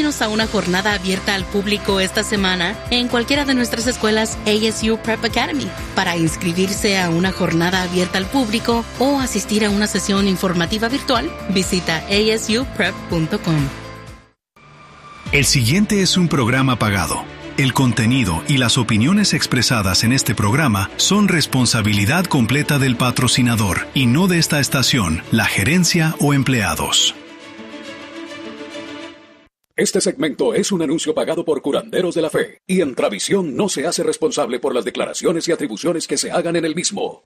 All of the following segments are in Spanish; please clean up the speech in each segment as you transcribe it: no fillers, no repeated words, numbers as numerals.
Bienvenidos a una jornada abierta al público esta semana en cualquiera de nuestras escuelas ASU Prep Academy. Para inscribirse a una jornada abierta al público o asistir a una sesión informativa virtual, visita asuprep.com. El siguiente es un programa pagado. El contenido y las opiniones expresadas en este programa son responsabilidad completa del patrocinador y no de esta estación, la gerencia o empleados. Este segmento es un anuncio pagado por Curanderos de la Fe y Entravisión no se hace responsable por las declaraciones y atribuciones que se hagan en el mismo.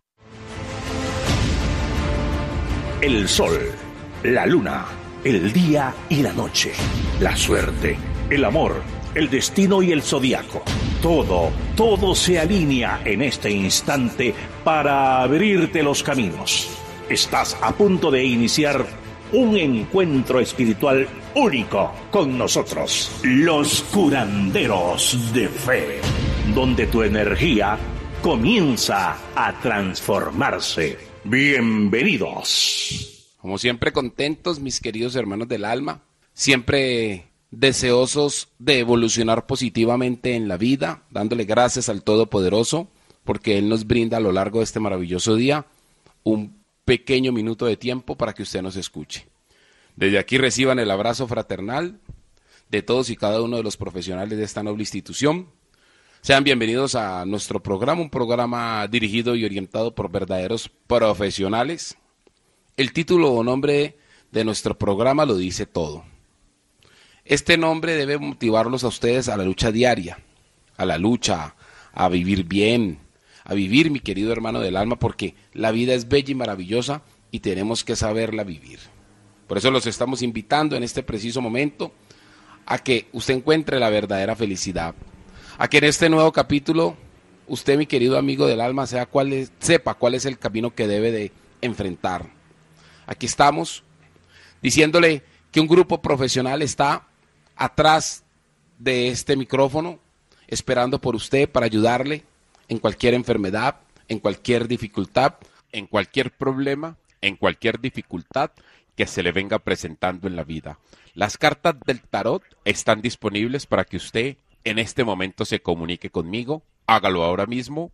El sol, la luna, el día y la noche, la suerte, el amor, el destino y el zodiaco. Todo se alinea en este instante para abrirte los caminos. Estás a punto de iniciar un encuentro espiritual único con nosotros, los Curanderos de Fe, donde tu energía comienza a transformarse. Bienvenidos. Como siempre contentos, mis queridos hermanos del alma, siempre deseosos de evolucionar positivamente en la vida, dándole gracias al Todopoderoso, porque Él nos brinda a lo largo de este maravilloso día un pequeño minuto de tiempo para que usted nos escuche. Desde aquí reciban el abrazo fraternal de todos y cada uno de los profesionales de esta noble institución. Sean bienvenidos a nuestro programa, un programa dirigido y orientado por verdaderos profesionales. El título o nombre de nuestro programa lo dice todo. Este nombre debe motivarlos a ustedes a la lucha diaria, a la lucha, a vivir bien, a vivir, mi querido hermano del alma, porque la vida es bella y maravillosa y tenemos que saberla vivir. Por eso los estamos invitando en este preciso momento a que usted encuentre la verdadera felicidad, a que en este nuevo capítulo usted, mi querido amigo del alma, sepa cuál es el camino que debe de enfrentar. Aquí estamos diciéndole que un grupo profesional está atrás de este micrófono esperando por usted para ayudarle en cualquier enfermedad, en cualquier dificultad, en cualquier problema, en cualquier dificultad que se le venga presentando en la vida. Las cartas del tarot están disponibles para que usted en este momento se comunique conmigo. Hágalo ahora mismo.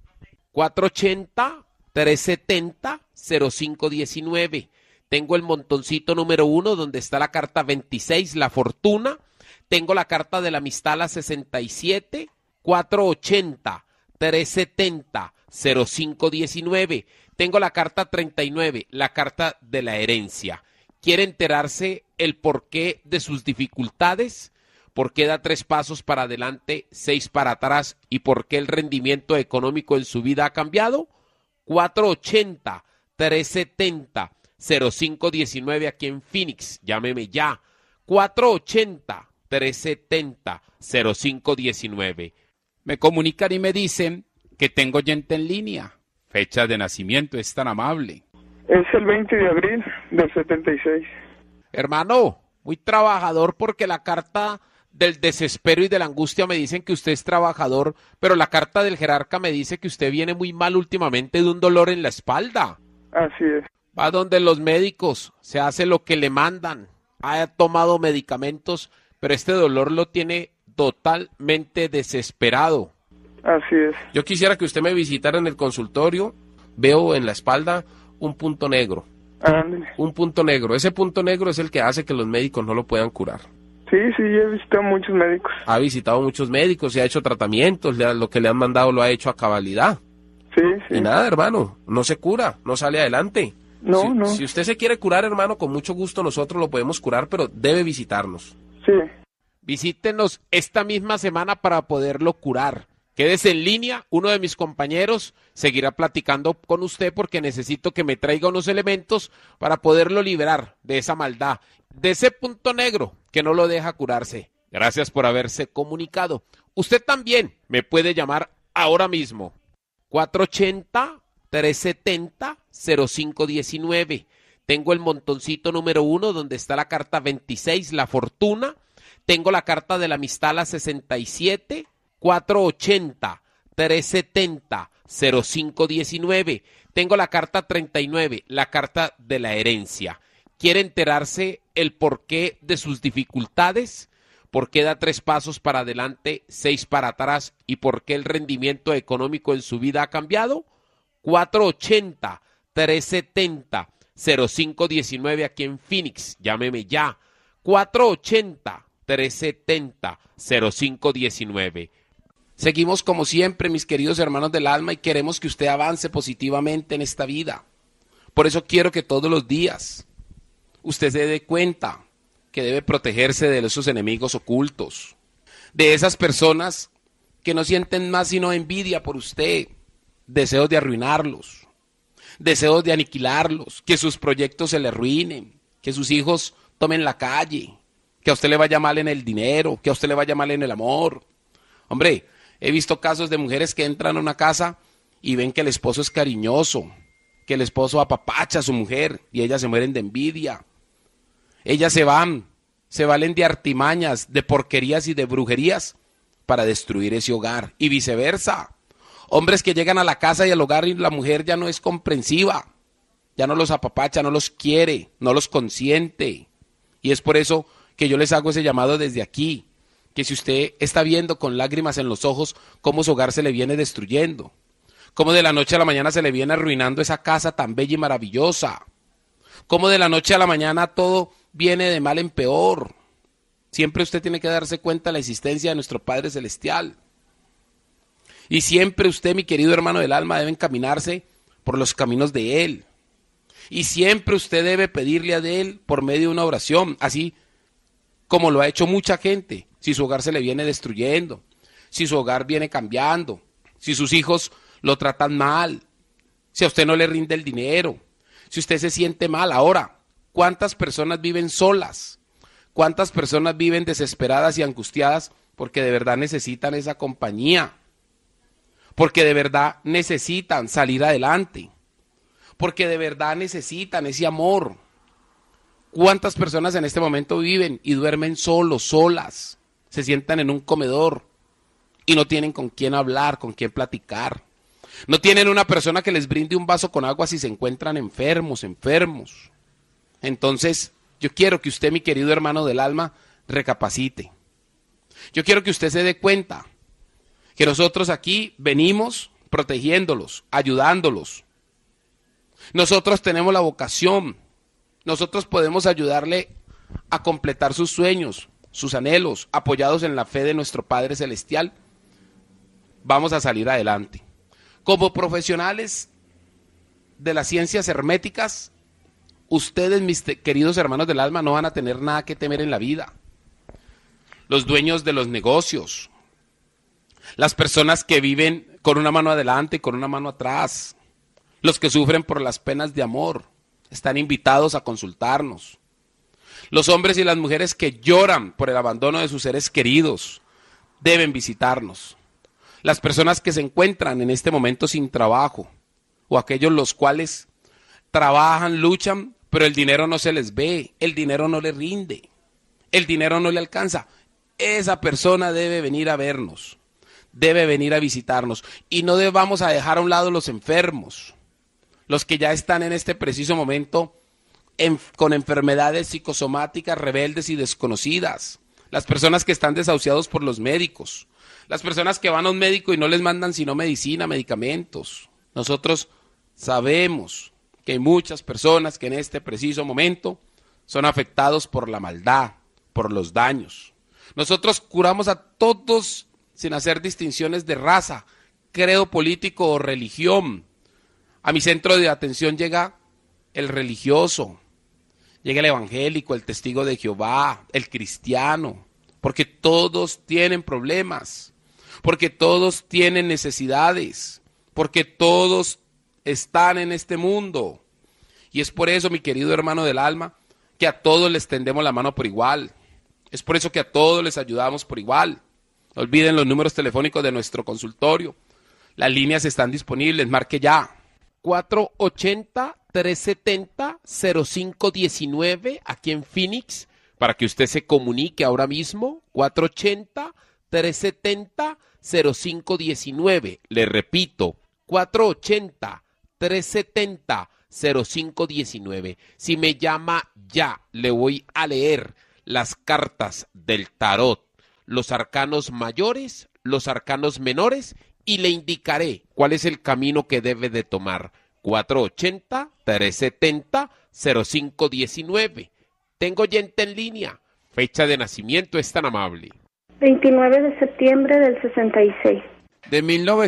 480-370-0519. Tengo el montoncito número 1 donde está la carta 26, la fortuna. Tengo la carta de la amistad, la 67. 480-370-0519. Tengo la carta 39, la carta de la herencia. ¿Quiere enterarse el porqué de sus dificultades? ¿Por qué da 3 pasos para adelante, 6 para atrás? ¿Y por qué el rendimiento económico en su vida ha cambiado? 480-370-0519 aquí en Phoenix. Llámeme ya. 480-370-0519. Me comunican y me dicen que tengo oyente en línea. Fecha de nacimiento, es tan amable. Es el 20 de abril del 76. Hermano, muy trabajador porque la carta del desespero y de la angustia me dicen que usted es trabajador, pero la carta del jerarca me dice que usted viene muy mal últimamente de un dolor en la espalda. Así es. Va donde los médicos, se hace lo que le mandan, ha tomado medicamentos, pero este dolor lo tiene totalmente desesperado. Así es. Yo quisiera que usted me visitara en el consultorio. Veo en la espalda un punto negro. Ándale. Un punto negro. Ese punto negro es el que hace que los médicos no lo puedan curar. Sí, he visitado muchos médicos. Ha visitado muchos médicos, se ha hecho tratamientos, lo que le han mandado lo ha hecho a cabalidad. Sí. Y nada, hermano, no se cura, no sale adelante. No. Si usted se quiere curar, hermano, con mucho gusto nosotros lo podemos curar, pero debe visitarnos. Sí. Visítenos esta misma semana para poderlo curar. Quédese en línea, uno de mis compañeros seguirá platicando con usted porque necesito que me traiga unos elementos para poderlo liberar de esa maldad, de ese punto negro que no lo deja curarse. Gracias por haberse comunicado. Usted también me puede llamar ahora mismo. 480-370-0519. Tengo el montoncito número 1 donde está la carta 26, la fortuna. Tengo la carta de la amistad, la 67. 480-370-0519. Tengo la carta 39, la carta de la herencia. ¿Quiere enterarse el porqué de sus dificultades? ¿Por qué da 3 pasos para adelante, 6 para atrás? ¿Y por qué el rendimiento económico en su vida ha cambiado? 480-370-0519 aquí en Phoenix. Llámeme ya. 480-370-0519. Seguimos como siempre, mis queridos hermanos del alma, y queremos que usted avance positivamente en esta vida. Por eso quiero que todos los días usted se dé cuenta que debe protegerse de esos enemigos ocultos, de esas personas que no sienten más sino envidia por usted, deseos de arruinarlos, deseos de aniquilarlos, que sus proyectos se le arruinen, que sus hijos tomen la calle, que a usted le vaya mal en el dinero, que a usted le vaya mal en el amor. Hombre, he visto casos de mujeres que entran a una casa y ven que el esposo es cariñoso, que el esposo apapacha a su mujer y ellas se mueren de envidia. Ellas se valen de artimañas, de porquerías y de brujerías para destruir ese hogar y viceversa. Hombres que llegan a la casa y al hogar y la mujer ya no es comprensiva, ya no los apapacha, no los quiere, no los consiente. Y es por eso que yo les hago ese llamado desde aquí, que si usted está viendo con lágrimas en los ojos cómo su hogar se le viene destruyendo, cómo de la noche a la mañana se le viene arruinando esa casa tan bella y maravillosa, cómo de la noche a la mañana todo viene de mal en peor, siempre usted tiene que darse cuenta de la existencia de nuestro Padre Celestial. Y siempre usted, mi querido hermano del alma, debe encaminarse por los caminos de Él. Y siempre usted debe pedirle a Él por medio de una oración, así como lo ha hecho mucha gente. Si su hogar se le viene destruyendo, si su hogar viene cambiando, si sus hijos lo tratan mal, si a usted no le rinde el dinero, si usted se siente mal. Ahora, ¿cuántas personas viven solas? ¿Cuántas personas viven desesperadas y angustiadas porque de verdad necesitan esa compañía? Porque de verdad necesitan salir adelante, porque de verdad necesitan ese amor. ¿Cuántas personas en este momento viven y duermen solos, solas? Se sientan en un comedor y no tienen con quién hablar, con quién platicar. No tienen una persona que les brinde un vaso con agua si se encuentran enfermos. Entonces, yo quiero que usted, mi querido hermano del alma, recapacite. Yo quiero que usted se dé cuenta que nosotros aquí venimos protegiéndolos, ayudándolos. Nosotros tenemos la vocación. Nosotros podemos ayudarle a completar sus sueños, sus anhelos, apoyados en la fe de nuestro Padre Celestial. Vamos a salir adelante. Como profesionales de las ciencias herméticas, ustedes, mis queridos hermanos del alma, no van a tener nada que temer en la vida. Los dueños de los negocios, las personas que viven con una mano adelante y con una mano atrás, los que sufren por las penas de amor, están invitados a consultarnos. Los hombres y las mujeres que lloran por el abandono de sus seres queridos deben visitarnos. Las personas que se encuentran en este momento sin trabajo, o aquellos los cuales trabajan, luchan, pero el dinero no se les ve, el dinero no le rinde, el dinero no le alcanza. Esa persona debe venir a vernos, debe venir a visitarnos, y no vamos a dejar a un lado los enfermos, los que ya están en este preciso momento con enfermedades psicosomáticas rebeldes y desconocidas, las personas que están desahuciados por los médicos, las personas que van a un médico y no les mandan sino medicina, medicamentos. Nosotros sabemos que hay muchas personas que en este preciso momento son afectados por la maldad, por los daños. Nosotros curamos a todos sin hacer distinciones de raza, credo político o religión. A mi centro de atención llega el religioso, llega el evangélico, el testigo de Jehová, el cristiano, porque todos tienen problemas, porque todos tienen necesidades, porque todos están en este mundo. Y es por eso, mi querido hermano del alma, que a todos les tendemos la mano por igual. Es por eso que a todos les ayudamos por igual. No olviden los números telefónicos de nuestro consultorio. Las líneas están disponibles, marque ya. 480-370-0519 aquí en Phoenix, para que usted se comunique ahora mismo. 480-370-0519. Le repito, 480-370-0519. Si me llama ya, le voy a leer las cartas del tarot, los arcanos mayores, los arcanos menores, y le indicaré cuál es el camino que debe de tomar. 480-370-0519. Tengo oyente en línea. Fecha de nacimiento es tan amable. 29 de septiembre del 66. De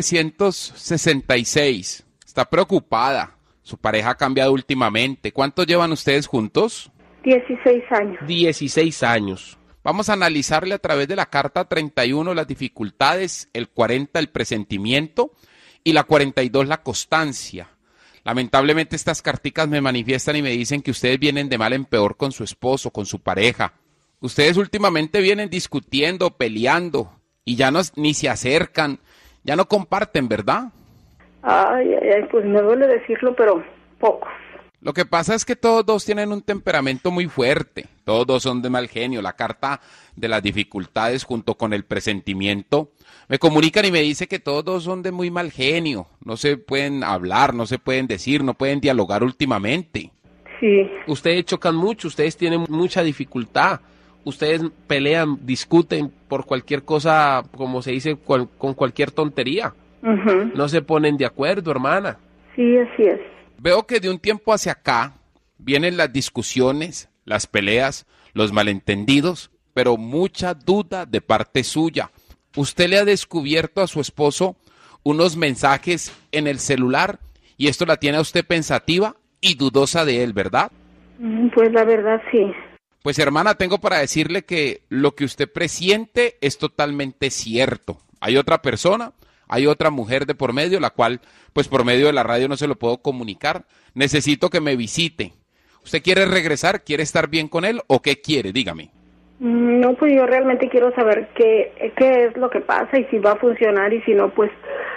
1966. Está preocupada. Su pareja ha cambiado últimamente. ¿Cuánto llevan ustedes juntos? 16 años. 16 años. Vamos a analizarle a través de la carta 31 las dificultades, el 40 el presentimiento y la 42 la constancia. Lamentablemente estas carticas me manifiestan y me dicen que ustedes vienen de mal en peor con su esposo, con su pareja. Ustedes últimamente vienen discutiendo, peleando y ya ni se acercan, ya no comparten, ¿verdad? Ay, pues me duele decirlo, pero pocos. Lo que pasa es que todos dos tienen un temperamento muy fuerte, todos dos son de mal genio. La carta de las dificultades junto con el presentimiento me comunican y me dice que todos dos son de muy mal genio, no se pueden hablar, no se pueden decir, no pueden dialogar últimamente. Sí. Ustedes chocan mucho, ustedes tienen mucha dificultad, ustedes pelean, discuten por cualquier cosa, como se dice, con cualquier tontería. Uh-huh. No se ponen de acuerdo, hermana. Sí, así es. Veo que de un tiempo hacia acá vienen las discusiones, las peleas, los malentendidos, pero mucha duda de parte suya. Usted le ha descubierto a su esposo unos mensajes en el celular y esto la tiene a usted pensativa y dudosa de él, ¿verdad? Pues la verdad sí. Pues hermana, tengo para decirle que lo que usted presiente es totalmente cierto. Hay otra persona, hay otra mujer de por medio, la cual, pues por medio de la radio no se lo puedo comunicar. Necesito que me visite. ¿Usted quiere regresar? ¿Quiere estar bien con él o qué quiere? Dígame. No, pues yo realmente quiero saber qué es lo que pasa y si va a funcionar, y si no, pues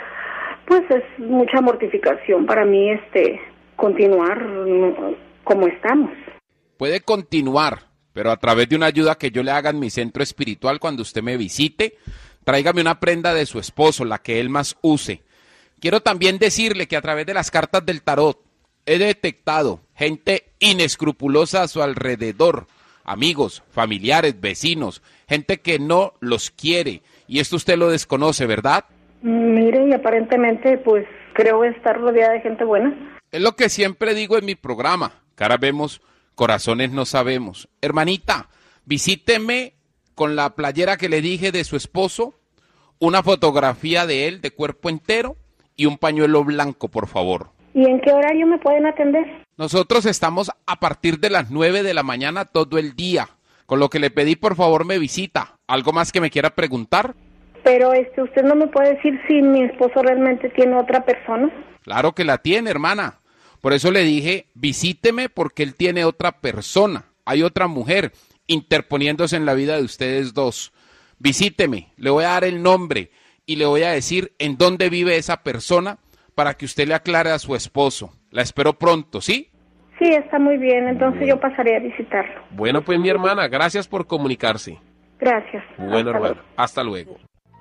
es mucha mortificación para mí continuar como estamos. Puede continuar, pero a través de una ayuda que yo le haga en mi centro espiritual cuando usted me visite. Tráigame una prenda de su esposo, la que él más use. Quiero también decirle que a través de las cartas del tarot he detectado gente inescrupulosa a su alrededor, amigos, familiares, vecinos, gente que no los quiere. Y esto usted lo desconoce, ¿verdad? Mire, y aparentemente pues creo estar rodeada de gente buena. Es lo que siempre digo en mi programa. Caras vemos, corazones no sabemos. Hermanita, visíteme con la playera que le dije de su esposo, una fotografía de él de cuerpo entero y un pañuelo blanco, por favor. ¿Y en qué horario me pueden atender? Nosotros estamos a partir de las 9 de la mañana todo el día, con lo que le pedí por favor me visita. ¿Algo más que me quiera preguntar? Pero usted no me puede decir si mi esposo realmente tiene otra persona. Claro que la tiene, hermana. Por eso le dije, visíteme porque él tiene otra persona. Hay otra mujer interponiéndose en la vida de ustedes dos. Visíteme, le voy a dar el nombre y le voy a decir en dónde vive esa persona para que usted le aclare a su esposo. La espero pronto, ¿sí? Sí, está muy bien, entonces yo pasaré a visitarlo. Bueno, pues mi hermana, gracias por comunicarse. Gracias. Bueno, hermano, hasta luego.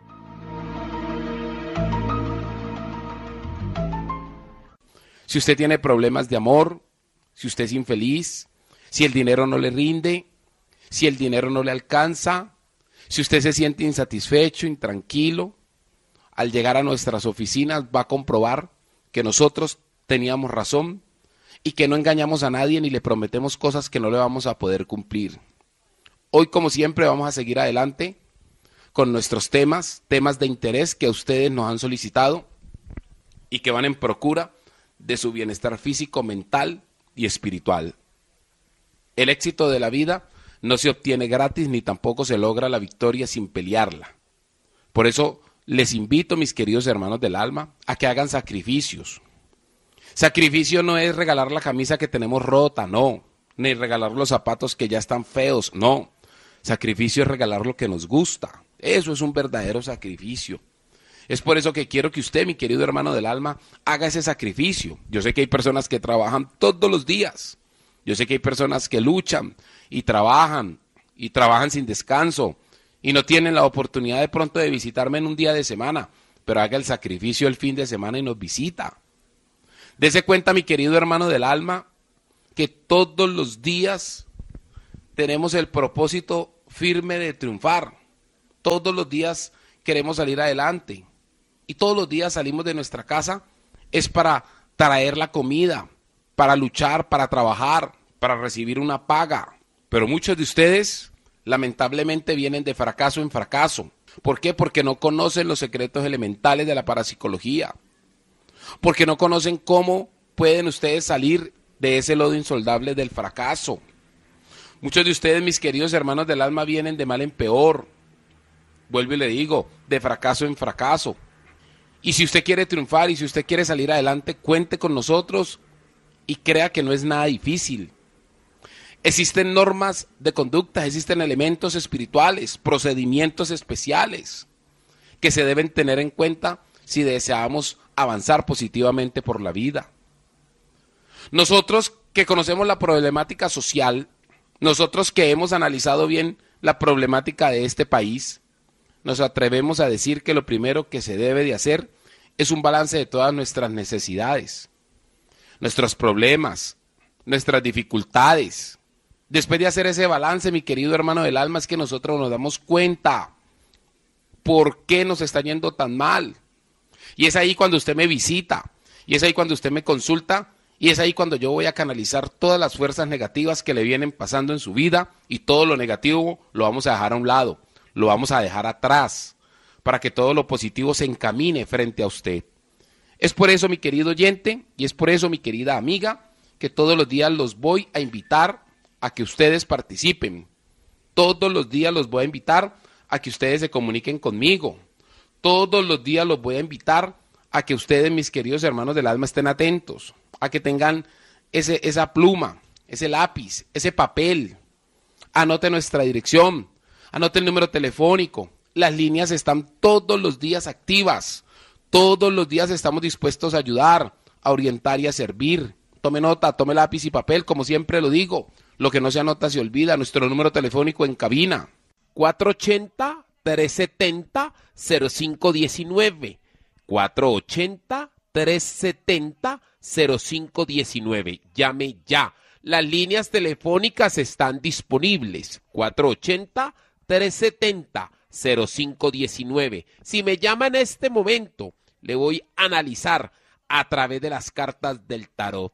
Si usted tiene problemas de amor, si usted es infeliz, si el dinero no le rinde, si el dinero no le alcanza, si usted se siente insatisfecho, intranquilo, al llegar a nuestras oficinas va a comprobar que nosotros teníamos razón y que no engañamos a nadie ni le prometemos cosas que no le vamos a poder cumplir. Hoy, como siempre, vamos a seguir adelante con nuestros temas de interés que ustedes nos han solicitado y que van en procura de su bienestar físico, mental y espiritual. El éxito de la vida no se obtiene gratis ni tampoco se logra la victoria sin pelearla. Por eso les invito, mis queridos hermanos del alma, a que hagan sacrificios. Sacrificio no es regalar la camisa que tenemos rota, no, ni regalar los zapatos que ya están feos, no. Sacrificio es regalar lo que nos gusta. Eso es un verdadero sacrificio. Es por eso que quiero que usted, mi querido hermano del alma, haga ese sacrificio. Yo sé que hay personas que trabajan todos los días. Yo sé que hay personas que luchan y trabajan sin descanso y no tienen la oportunidad de pronto de visitarme en un día de semana, pero haga el sacrificio el fin de semana y nos visita. Dese cuenta, mi querido hermano del alma, que todos los días tenemos el propósito firme de triunfar. Todos los días queremos salir adelante. Y todos los días salimos de nuestra casa es para traer la comida, para luchar, para trabajar, para recibir una paga. Pero muchos de ustedes lamentablemente vienen de fracaso en fracaso. ¿Por qué? Porque no conocen los secretos elementales de la parapsicología. Porque no conocen cómo pueden ustedes salir de ese lodo insoldable del fracaso. Muchos de ustedes, mis queridos hermanos del alma, vienen de mal en peor. Vuelvo y le digo, de fracaso en fracaso. Y si usted quiere triunfar y si usted quiere salir adelante, cuente con nosotros y crea que no es nada difícil. Existen normas de conducta, existen elementos espirituales, procedimientos especiales que se deben tener en cuenta si deseamos avanzar positivamente por la vida. Nosotros que conocemos la problemática social, nosotros que hemos analizado bien la problemática de este país, nos atrevemos a decir que lo primero que se debe de hacer es un balance de todas nuestras necesidades, nuestros problemas, nuestras dificultades. Después de hacer ese balance, mi querido hermano del alma, es que nosotros nos damos cuenta por qué nos está yendo tan mal. Y es ahí cuando usted me visita, y es ahí cuando usted me consulta, y es ahí cuando yo voy a canalizar todas las fuerzas negativas que le vienen pasando en su vida, y todo lo negativo lo vamos a dejar a un lado, lo vamos a dejar atrás, para que todo lo positivo se encamine frente a usted. Es por eso, mi querido oyente, y es por eso, mi querida amiga, que todos los días los voy a invitar a que ustedes participen. Todos los días los voy a invitar a que ustedes se comuniquen conmigo. Todos los días los voy a invitar a que ustedes, mis queridos hermanos del alma, estén atentos, a que tengan esa pluma, ese lápiz, ese papel. Anote nuestra dirección, anote el número telefónico. Las líneas están todos los días activas. Todos los días estamos dispuestos a ayudar, a orientar y a servir. Tome nota, tome lápiz y papel, como siempre lo digo. Lo que no se anota se olvida. Nuestro número telefónico en cabina. 480-370-0519. 480-370-0519. Llame ya. Las líneas telefónicas están disponibles. 480-370-0519. Si me llama en este momento, le voy a analizar a través de las cartas del tarot.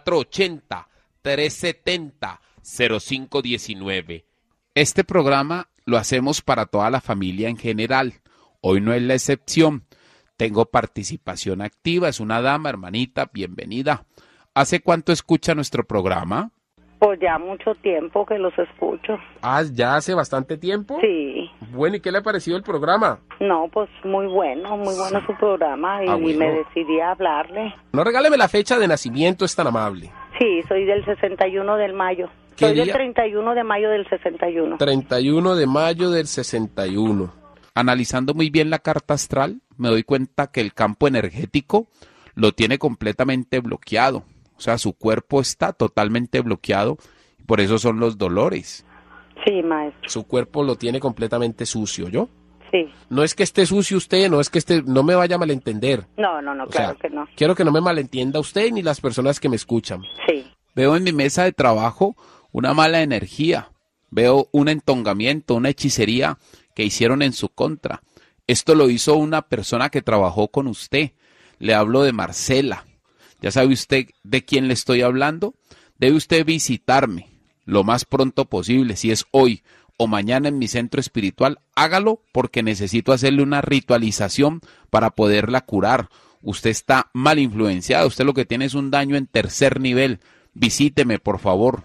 480-370-0519. Este programa lo hacemos para toda la familia en general. Hoy no es la excepción. Tengo participación activa. Es una dama, hermanita, bienvenida. ¿Hace cuánto escucha nuestro programa? Pues ya mucho tiempo que los escucho. Ah, ¿ya hace bastante tiempo? Sí. Bueno, ¿y qué le ha parecido el programa? No, pues muy bueno su programa y bueno. me decidí a hablarle. No, regáleme la fecha de nacimiento, es tan amable. Sí, soy del 61 de mayo. ¿Qué Soy día? del 31 de mayo del 61. 31 de mayo del 61. Analizando muy bien la carta astral, me doy cuenta que el campo energético lo tiene completamente bloqueado. O sea, su cuerpo está totalmente bloqueado, y por eso son los dolores. Sí, maestro. Su cuerpo lo tiene completamente sucio, ¿yo? Sí. No es que esté sucio usted, no es que no me vaya a malentender. No, O sea, claro que no. Quiero que no me malentienda usted ni las personas que me escuchan. Sí. Veo en mi mesa de trabajo una mala energía. Veo un entongamiento, una hechicería que hicieron en su contra. Esto lo hizo una persona que trabajó con usted. Le hablo de Marcela. ¿Ya sabe usted de quién le estoy hablando? Debe usted visitarme lo más pronto posible. Si es hoy o mañana en mi centro espiritual, hágalo porque necesito hacerle una ritualización para poderla curar. Usted está mal influenciado. Usted lo que tiene es un daño en tercer nivel. Visíteme, por favor.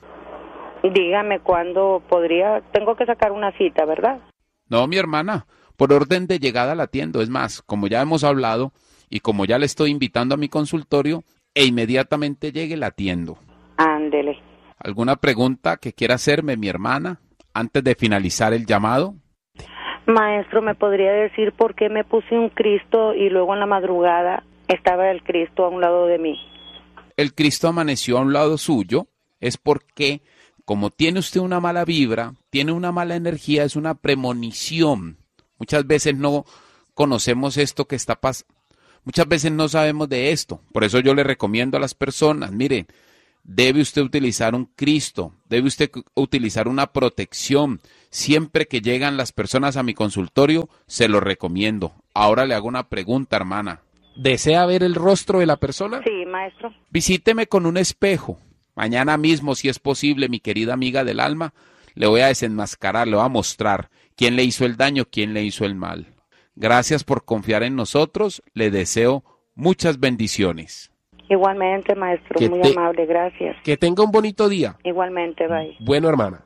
Dígame cuándo podría. Tengo que sacar una cita, ¿verdad? No, mi hermana. Por orden de llegada la atiendo. Es más, como ya hemos hablado y como ya le estoy invitando a mi consultorio, e inmediatamente llegue la atiendo. Ándele. ¿Alguna pregunta que quiera hacerme, mi hermana, antes de finalizar el llamado? Maestro, ¿me podría decir por qué me puse un Cristo y luego en la madrugada estaba el Cristo a un lado de mí? El Cristo amaneció a un lado suyo, es porque, como tiene usted una mala vibra, tiene una mala energía, es una premonición. Muchas veces no conocemos esto que está pasando. Muchas veces no sabemos de esto, por eso yo le recomiendo a las personas, miren, debe usted utilizar un Cristo, debe usted utilizar una protección. Siempre que llegan las personas a mi consultorio, se lo recomiendo. Ahora le hago una pregunta, hermana. ¿Desea ver el rostro de la persona? Sí, maestro. Visíteme con un espejo. Mañana mismo, si es posible, mi querida amiga del alma, le voy a desenmascarar, le voy a mostrar quién le hizo el daño, quién le hizo el mal. Gracias por confiar en nosotros. Le deseo muchas bendiciones. Igualmente, maestro, muy amable, gracias. Que tenga un bonito día. Igualmente, bye. Bueno, hermana.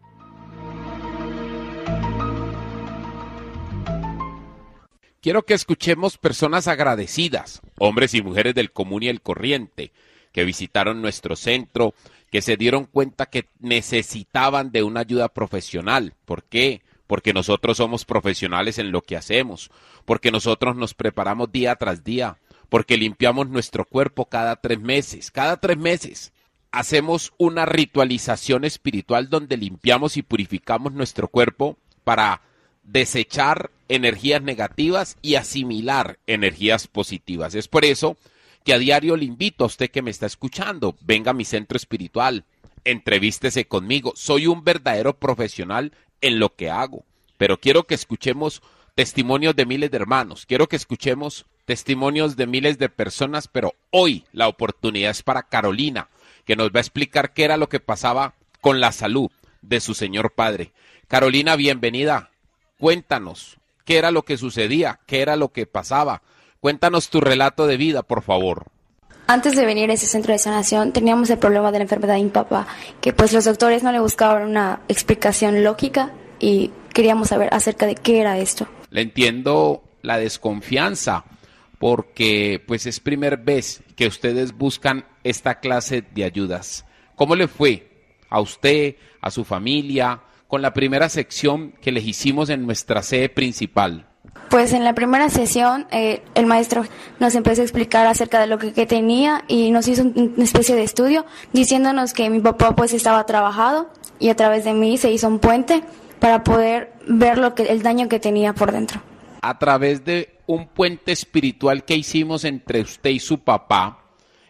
Quiero que escuchemos personas agradecidas, hombres y mujeres del común y el corriente, que visitaron nuestro centro, que se dieron cuenta que necesitaban de una ayuda profesional. ¿Por qué? Porque nosotros somos profesionales en lo que hacemos, porque nosotros nos preparamos día tras día, porque limpiamos nuestro cuerpo cada 3 meses. Cada 3 meses hacemos una ritualización espiritual donde limpiamos y purificamos nuestro cuerpo para desechar energías negativas y asimilar energías positivas. Es por eso que a diario le invito a usted que me está escuchando, venga a mi centro espiritual, entrevístese conmigo. Soy un verdadero profesional en lo que hago, pero quiero que escuchemos testimonios de miles de hermanos, quiero que escuchemos testimonios de miles de personas, pero hoy la oportunidad es para Carolina, que nos va a explicar qué era lo que pasaba con la salud de su señor padre. Carolina, bienvenida. Cuéntanos, ¿qué era lo que sucedía? ¿Qué era lo que pasaba? Cuéntanos tu relato de vida, por favor. Antes de venir a ese centro de sanación, teníamos el problema de la enfermedad de mi papá, que pues los doctores no le buscaban una explicación lógica y queríamos saber acerca de qué era esto. Le entiendo la desconfianza, porque pues es primera vez que ustedes buscan esta clase de ayudas. ¿Cómo le fue a usted, a su familia, con la primera sección que les hicimos en nuestra sede principal? Pues en la primera sesión el maestro nos empezó a explicar acerca de lo que tenía y nos hizo una especie de estudio diciéndonos que mi papá pues estaba trabajado y a través de mí se hizo un puente para poder ver el daño que tenía por dentro. A través de un puente espiritual que hicimos entre usted y su papá,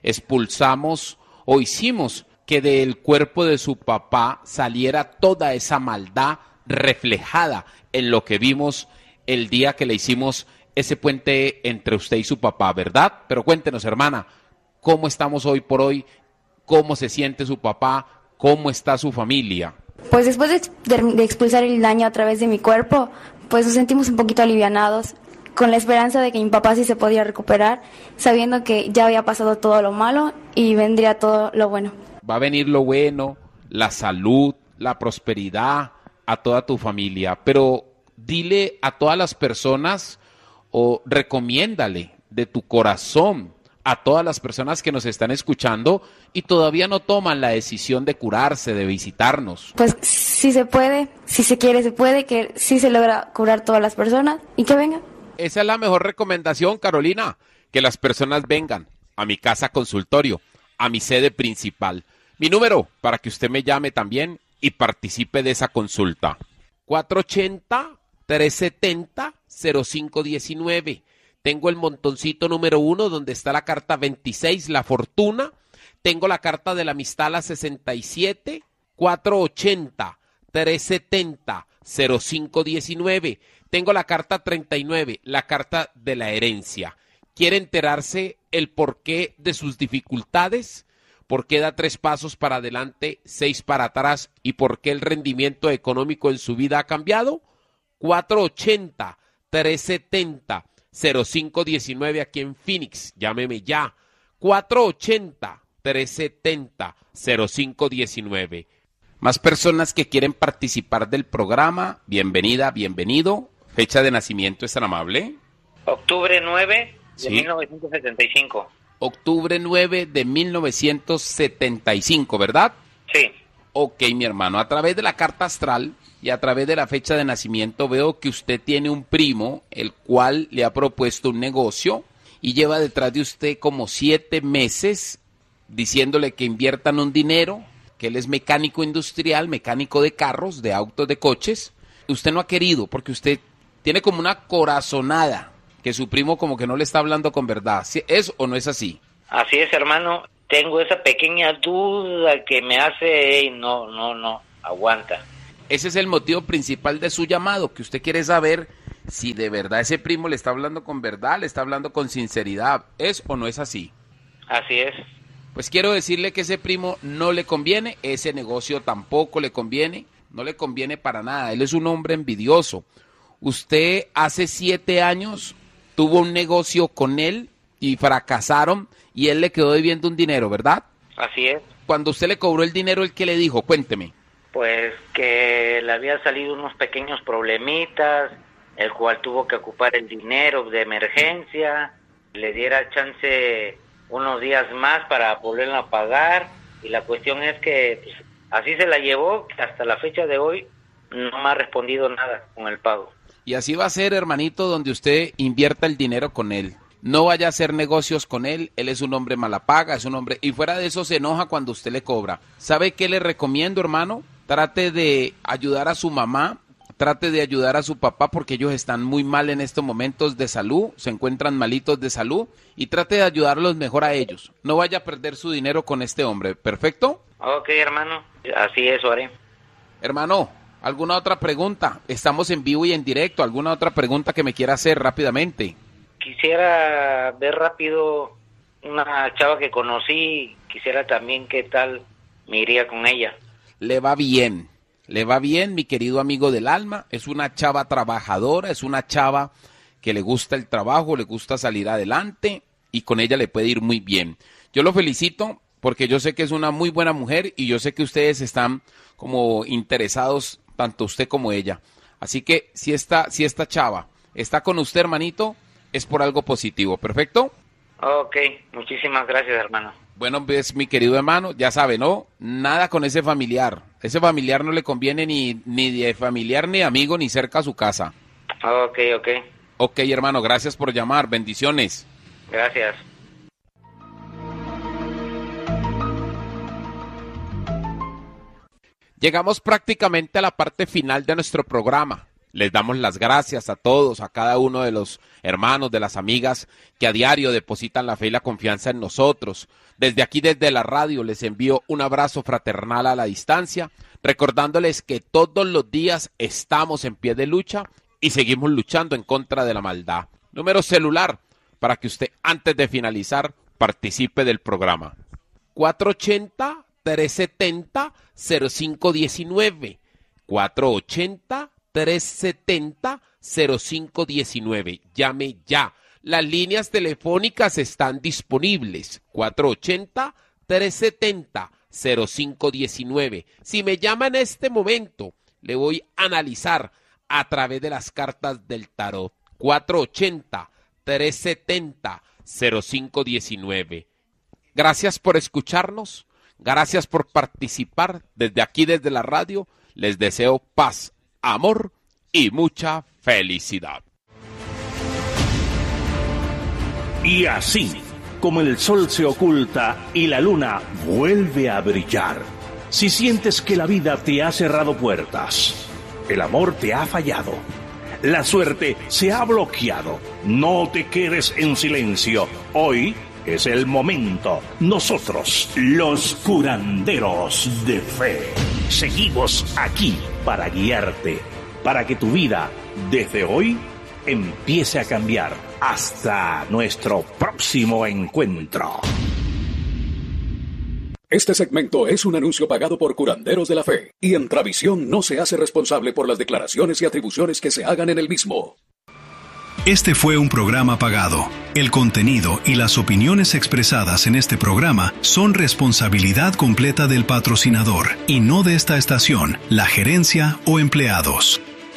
expulsamos o hicimos que del cuerpo de su papá saliera toda esa maldad reflejada en lo que vimos el día que le hicimos ese puente entre usted y su papá, ¿verdad? Pero cuéntenos, hermana, ¿cómo estamos hoy por hoy? ¿Cómo se siente su papá? ¿Cómo está su familia? Pues después de expulsar el daño a través de mi cuerpo, pues nos sentimos un poquito alivianados, con la esperanza de que mi papá sí se podía recuperar, sabiendo que ya había pasado todo lo malo y vendría todo lo bueno. Va a venir lo bueno, la salud, la prosperidad a toda tu familia, pero dile a todas las personas o recomiéndale de tu corazón a todas las personas que nos están escuchando y todavía no toman la decisión de curarse, de visitarnos. Pues si se puede, si se quiere se puede, que sí se logra curar todas las personas y que vengan. Esa es la mejor recomendación, Carolina, que las personas vengan a mi casa consultorio, a mi sede principal. Mi número para que usted me llame también y participe de esa consulta. 480-370-0519. Tengo el montoncito número 1 donde está la carta 26, la fortuna. Tengo la carta de la amistad, la 67. 480-370-0519. Tengo la carta 39, la carta de la herencia. ¿Quiere enterarse el porqué de sus dificultades? ¿Por qué da 3 pasos para adelante, 6 para atrás? ¿Y por qué el rendimiento económico en su vida ha cambiado? 480-370-0519 aquí en Phoenix. Llámeme ya. 480-370-0519. Más personas que quieren participar del programa. Bienvenida, bienvenido. Fecha de nacimiento, ¿es tan amable? Octubre 9 de 1975. Octubre 9 de 1975, ¿verdad? Sí. Ok, mi hermano, a través de la carta astral y a través de la fecha de nacimiento veo que usted tiene un primo, el cual le ha propuesto un negocio y lleva detrás de usted como 7 meses diciéndole que inviertan un dinero, que él es mecánico industrial, mecánico de carros, de autos, de coches. Usted no ha querido porque usted tiene como una corazonada que su primo como que no le está hablando con verdad. ¿Es o no es así? Así es, hermano. tengo esa pequeña duda que me hace, no, aguanta. Ese es el motivo principal de su llamado, que usted quiere saber si de verdad ese primo le está hablando con verdad, le está hablando con sinceridad. ¿Es o no es así? Así es. Pues quiero decirle que ese primo no le conviene, ese negocio tampoco le conviene, no le conviene para nada. Él es un hombre envidioso. Usted hace 7 años tuvo un negocio con él y fracasaron y él le quedó debiendo un dinero, ¿verdad? Así es. Cuando usted le cobró el dinero, ¿el qué le dijo? Cuénteme. Pues que le había salido unos pequeños problemitas, el cual tuvo que ocupar el dinero de emergencia, le diera chance unos días más para volverla a pagar, y la cuestión es que pues, así se la llevó, que hasta la fecha de hoy no me ha respondido nada con el pago. Y así va a ser, hermanito, donde usted invierta el dinero con él. No vaya a hacer negocios con él, él es un hombre mala paga, es un hombre, y fuera de eso se enoja cuando usted le cobra. ¿Sabe qué le recomiendo, hermano? Trate de ayudar a su mamá, trate de ayudar a su papá, porque ellos están muy mal en estos momentos de salud, se encuentran malitos de salud, y trate de ayudarlos mejor a ellos. No vaya a perder su dinero con este hombre, ¿perfecto? Ok, hermano, así es, haré. Hermano, ¿alguna otra pregunta? Estamos en vivo y en directo, ¿alguna otra pregunta que me quiera hacer rápidamente? Quisiera ver rápido una chava que conocí, quisiera también qué tal me iría con ella. Le va bien, mi querido amigo del alma, es una chava trabajadora, es una chava que le gusta el trabajo, le gusta salir adelante y con ella le puede ir muy bien. Yo lo felicito porque yo sé que es una muy buena mujer y yo sé que ustedes están como interesados, tanto usted como ella. Así que si esta chava está con usted, hermanito, es por algo positivo, ¿perfecto? Ok, muchísimas gracias, hermano. Bueno, pues mi querido hermano, ya sabe, ¿no? Nada con ese familiar. Ese familiar no le conviene ni de familiar, ni amigo, ni cerca a su casa. Ok. Ok, hermano, gracias por llamar. Bendiciones. Gracias. Llegamos prácticamente a la parte final de nuestro programa. Les damos las gracias a todos, a cada uno de los hermanos, de las amigas que a diario depositan la fe y la confianza en nosotros. Desde aquí, desde la radio, les envío un abrazo fraternal a la distancia, recordándoles que todos los días estamos en pie de lucha y seguimos luchando en contra de la maldad. Número celular para que usted, antes de finalizar, participe del programa. 480-370-0519. 480-370-0519. Llame ya. Las líneas telefónicas están disponibles. 480-370-0519. Si me llama en este momento, le voy a analizar a través de las cartas del tarot. 480-370-0519. Gracias por escucharnos. Gracias por participar. Desde aquí, desde la radio, les deseo paz, amor y mucha felicidad. Y así, como el sol se oculta y la luna vuelve a brillar, si sientes que la vida te ha cerrado puertas, el amor te ha fallado, la suerte se ha bloqueado, no te quedes en silencio. Hoy es el momento. Nosotros, los curanderos de fe, seguimos aquí para guiarte, para que tu vida, desde hoy, empiece a cambiar. Hasta nuestro próximo encuentro. Este segmento es un anuncio pagado por Curanderos de la Fe, y Entravisión no se hace responsable por las declaraciones y atribuciones que se hagan en el mismo. Este fue un programa pagado. El contenido y las opiniones expresadas en este programa son responsabilidad completa del patrocinador y no de esta estación, la gerencia o empleados.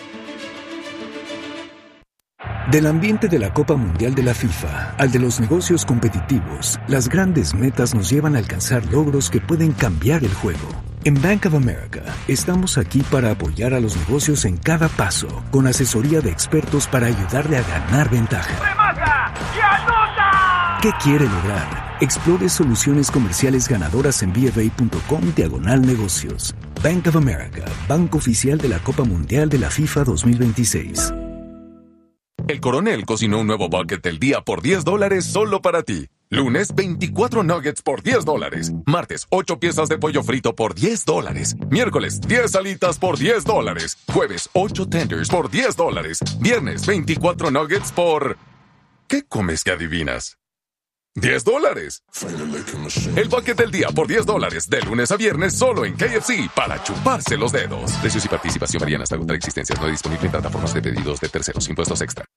Del ambiente de la Copa Mundial de la FIFA al de los negocios competitivos, las grandes metas nos llevan a alcanzar logros que pueden cambiar el juego. En Bank of America, estamos aquí para apoyar a los negocios en cada paso, con asesoría de expertos para ayudarle a ganar ventaja. ¡Remata y anota! ¿Qué quiere lograr? Explore soluciones comerciales ganadoras en bfa.com/negocios. Bank of America, banco oficial de la Copa Mundial de la FIFA 2026. El Coronel cocinó un nuevo bucket del día por $10 solo para ti. Lunes, 24 nuggets por $10. Martes, 8 piezas de pollo frito por $10. Miércoles, 10 alitas por $10. Jueves, 8 tenders por $10. Viernes, 24 nuggets por... ¿Qué comes que adivinas? $10. El bucket del día por $10. De lunes a viernes solo en KFC para chuparse los dedos. Precios y participación varían hasta agotar existencias. No disponible en plataformas de pedidos de terceros. Impuestos extra.